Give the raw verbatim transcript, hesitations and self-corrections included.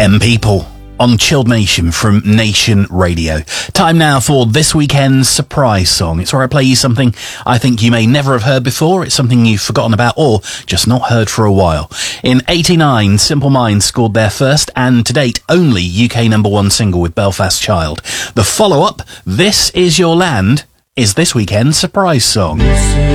M People on Chilled Nation from Nation Radio. Time now for this weekend's surprise song. It's where I play you something I think you may never have heard before. It's something you've forgotten about or just not heard for a while. In eighty-nine, Simple Minds scored their first and to date only U K number one single with Belfast Child. The follow-up, This Is Your Land, is this weekend's surprise song.